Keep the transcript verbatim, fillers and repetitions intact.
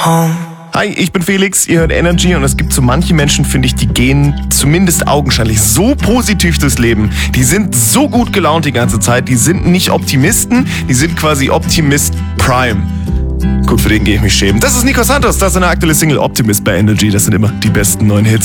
home. Hi, ich bin Felix, ihr hört Energy und es gibt so manche Menschen, finde ich, die gehen zumindest augenscheinlich so positiv durchs Leben. Die sind so gut gelaunt die ganze Zeit, die sind nicht Optimisten, die sind quasi Optimist Prime. Gut, für den gehe ich mich schämen. Das ist Nico Santos, das ist eine aktuelle Single Optimist bei Energy, das sind immer die besten neuen Hits.